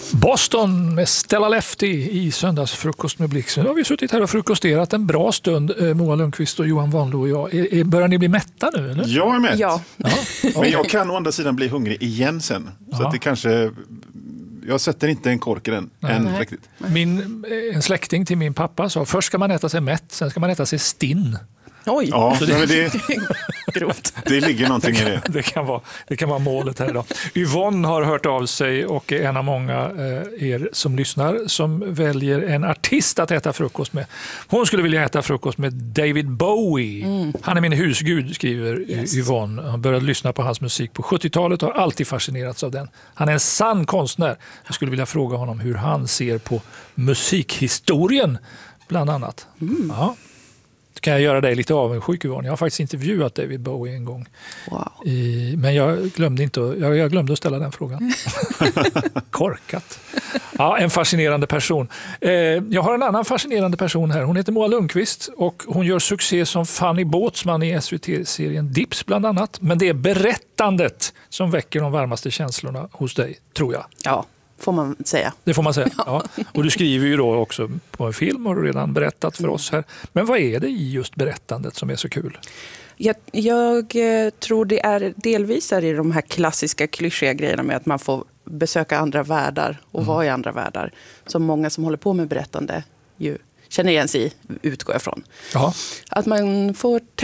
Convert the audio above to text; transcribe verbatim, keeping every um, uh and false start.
Boston med Stella Lefty i söndagsfrukost med Blixen. Nu har vi suttit här och frukosterat en bra stund, Moa Lundqvist och Johan Wanlo och jag. Är, är, börjar ni bli mätta nu? Eller? Jag är mätt. Ja. Ja. Men jag kan å andra sidan bli hungrig igen sen. Så Ja. att det kanske... Jag sätter inte en kork i den än Nej. riktigt. Min, en släkting till min pappa sa, först ska man äta sig mätt, sen ska man äta sig stinn. Oj, Ja, men det, grovt. det ligger någonting i det. Det kan vara, det kan vara målet här idag. Yvonne har hört av sig och är en av många eh, er som lyssnar som väljer en artist att äta frukost med. Hon skulle vilja äta frukost med David Bowie. Mm. Han är min husgud, skriver Yes. Yvonne. Han började lyssna på hans musik på sjuttiotalet och har alltid fascinerats av den. Han är en sann konstnär. Jag skulle vilja fråga honom hur han ser på musikhistorien bland annat. Mm. Ja. Kan jag göra dig lite avundsjuk, Yvonne? Jag har faktiskt intervjuat David Bowie en gång. Wow. I, men jag glömde, inte, jag, jag glömde att ställa den frågan. Korkat. Ja, en fascinerande person. Eh, jag har en annan fascinerande person här. Hon heter Moa Lundqvist och hon gör succé som Fanny Båtsman i S V T-serien Dips bland annat. Men det är berättandet som väcker de varmaste känslorna hos dig, tror jag. Ja, får man säga. Det får man säga. Ja. Och du skriver ju då också på en film, har du redan berättat för oss här. Men vad är det i just berättandet som är så kul? Jag, jag eh, tror det är delvis är i de här klassiska klyschiga grejerna med att man får besöka andra världar och mm. vara i andra världar. Som många som håller på med berättande ju känner igen sig i, utgår jag från. Ja. Att man får